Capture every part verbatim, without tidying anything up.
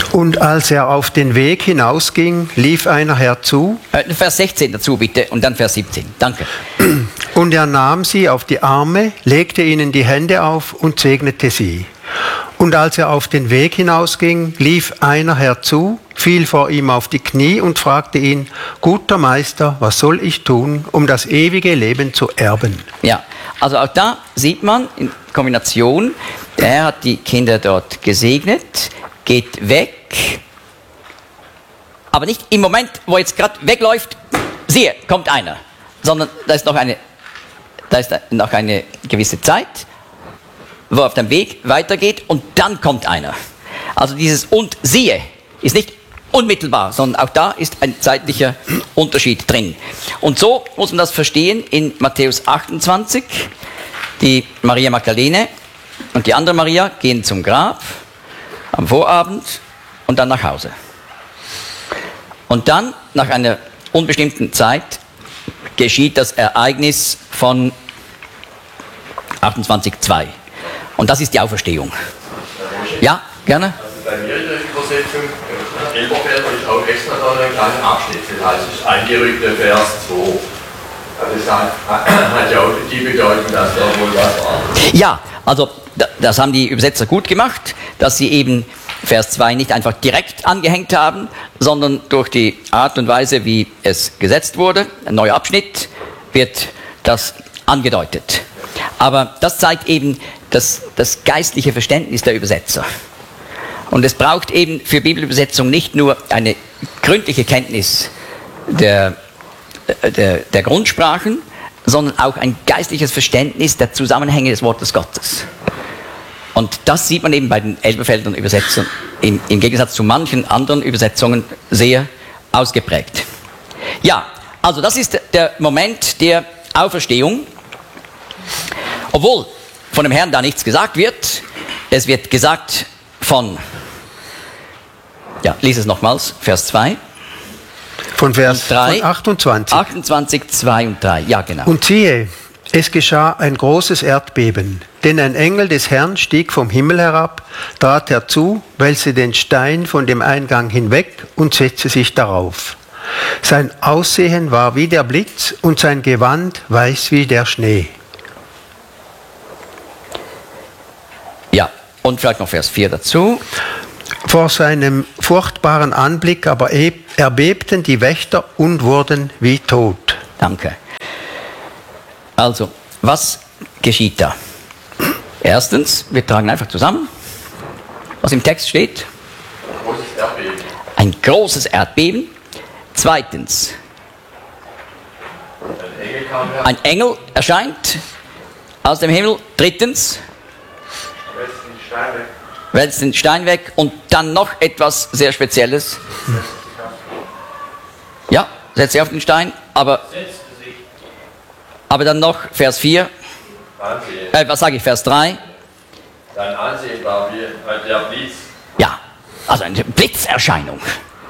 Und als er auf den Weg hinausging, lief einer herzu. Äh, Vers sechzehn dazu bitte und dann Vers siebzehn. Danke. Und er nahm sie auf die Arme, legte ihnen die Hände auf und segnete sie. Und als er auf den Weg hinausging, lief einer herzu, fiel vor ihm auf die Knie und fragte ihn: Guter Meister, was soll ich tun, um das ewige Leben zu erben? Ja, also auch da sieht man in Kombination, der Herr hat die Kinder dort gesegnet, geht weg, aber nicht im Moment, wo er jetzt gerade wegläuft, siehe, kommt einer, sondern da ist noch eine, da ist noch eine gewisse Zeit, wo er auf dem Weg weitergeht und dann kommt einer. Also dieses und siehe ist nicht unmittelbar, sondern auch da ist ein zeitlicher Unterschied drin. Und so muss man das verstehen in Matthäus achtundzwanzig. Die Maria Magdalene und die andere Maria gehen zum Grab am Vorabend und dann nach Hause. Und dann, nach einer unbestimmten Zeit, geschieht das Ereignis von achtundzwanzig zwei. Und das ist die Auferstehung. Ja, gerne. Also bei mir in der Übersetzung, Elberfelder ist auch extra da ein kleiner Abschnitt, das heißt, es ist eingerückter Vers zwei. Also das hat, hat ja auch die Bedeutung, dass da wohl was war. Ja, also das haben die Übersetzer gut gemacht, dass sie eben Vers zwei nicht einfach direkt angehängt haben, sondern durch die Art und Weise, wie es gesetzt wurde, ein neuer Abschnitt, wird das angedeutet. Aber das zeigt eben das, das geistliche Verständnis der Übersetzer. Und es braucht eben für Bibelübersetzung nicht nur eine gründliche Kenntnis der, der, der Grundsprachen, sondern auch ein geistliches Verständnis der Zusammenhänge des Wortes Gottes. Und das sieht man eben bei den Elberfeldern Übersetzern im, im Gegensatz zu manchen anderen Übersetzungen sehr ausgeprägt. Ja, also das ist der Moment der Auferstehung. Obwohl von dem Herrn da nichts gesagt wird, es wird gesagt von, ja, lies es nochmals, Vers zwei. Von Vers drei, von achtundzwanzig. achtundzwanzig, zwei und drei, ja genau. Und siehe, es geschah ein großes Erdbeben, denn ein Engel des Herrn stieg vom Himmel herab, trat herzu, wälzte den Stein von dem Eingang hinweg und setzte sich darauf. Sein Aussehen war wie der Blitz und sein Gewand weiß wie der Schnee. Ja, und vielleicht noch Vers vier dazu. Vor seinem furchtbaren Anblick aber erbebten die Wächter und wurden wie tot. Danke. Also, was geschieht da? Erstens, wir tragen einfach zusammen, was im Text steht. Großes Erdbeben. Ein großes Erdbeben. Zweitens, Ein Engel kam her, ein Engel erscheint aus dem Himmel. Drittens, wälzt den Stein weg. wälzt den Stein weg. Und dann noch etwas sehr Spezielles. Ja, setzt sich auf den Stein, aber, aber dann noch Vers vier, Ansehen. äh, was sage ich, Vers drei. Sein Ansehen war wie der Blitz. Ja, also eine Blitzerscheinung.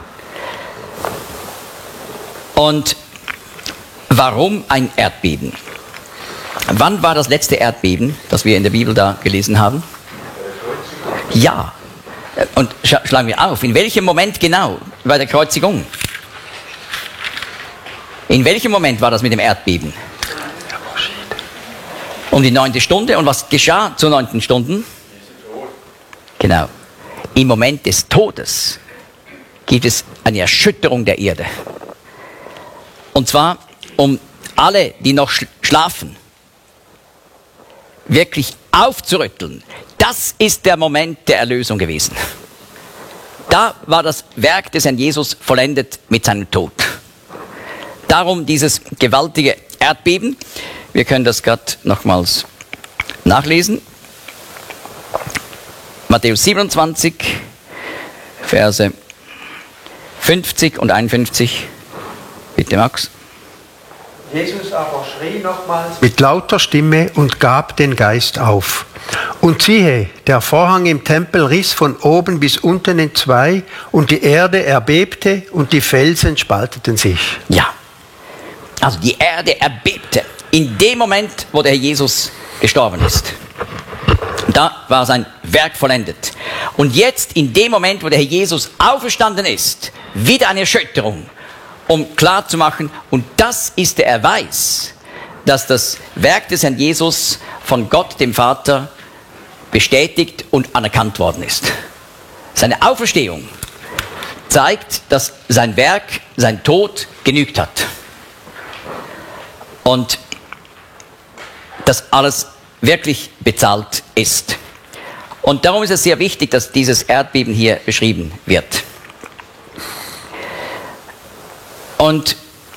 Und warum ein Erdbeben? Wann war das letzte Erdbeben, das wir in der Bibel da gelesen haben? Ja. Und sch- schlagen wir auf, in welchem Moment genau? Bei der Kreuzigung. In welchem Moment war das mit dem Erdbeben? Um die neunte Stunde. Und was geschah zur neunten Stunde? Genau. Im Moment des Todes gibt es eine Erschütterung der Erde. Und zwar, um alle, die noch sch- schlafen, wirklich aufzurütteln. Das ist der Moment der Erlösung gewesen. Da war das Werk des Herrn Jesus vollendet mit seinem Tod. Darum dieses gewaltige Erdbeben. Wir können das gerade nochmals nachlesen. Matthäus siebenundzwanzig, Verse fünfzig und einundfünfzig. Bitte, Max. Jesus aber schrie nochmals mit lauter Stimme und gab den Geist auf. Und siehe, der Vorhang im Tempel riss von oben bis unten in zwei, und die Erde erbebte und die Felsen spalteten sich. Ja, also die Erde erbebte in dem Moment, wo der Herr Jesus gestorben ist. Da war sein Werk vollendet. Und jetzt, in dem Moment, wo der Herr Jesus auferstanden ist, wieder eine Erschütterung, um klarzumachen, und das ist der Erweis, dass das Werk des Herrn Jesus von Gott, dem Vater, bestätigt und anerkannt worden ist. Seine Auferstehung zeigt, dass sein Werk, sein Tod genügt hat. Und dass alles wirklich bezahlt ist. Und darum ist es sehr wichtig, dass dieses Erdbeben hier beschrieben wird. Und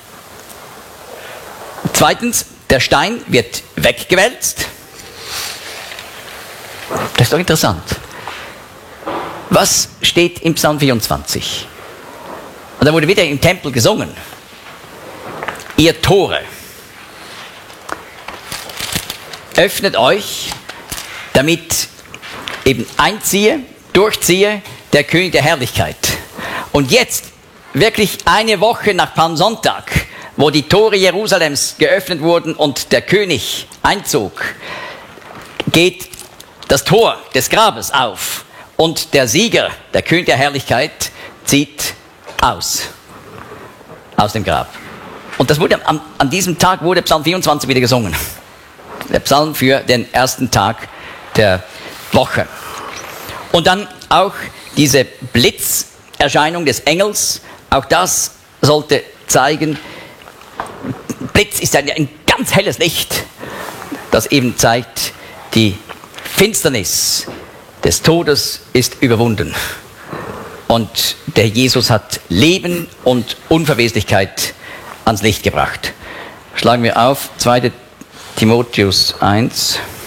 zweitens, der Stein wird weggewälzt. Das ist doch interessant. Was steht im Psalm vierundzwanzig? Und da wurde wieder im Tempel gesungen. Ihr Tore, öffnet euch, damit eben einziehe, durchziehe der König der Herrlichkeit. Und jetzt, wirklich eine Woche nach Palmsonntag, wo die Tore Jerusalems geöffnet wurden und der König einzog, geht das Tor des Grabes auf und der Sieger, der König der Herrlichkeit, zieht aus, aus dem Grab. Und das wurde, an, an diesem Tag wurde Psalm vierundzwanzig wieder gesungen. Der Psalm für den ersten Tag der Woche. Und dann auch diese Blitzerscheinung des Engels, auch das sollte zeigen, Blitz ist ein, ein ganz helles Licht, das eben zeigt, die Finsternis des Todes ist überwunden. Und der Jesus hat Leben und Unverweslichkeit ans Licht gebracht. Schlagen wir auf, zweiter Timotheus eins.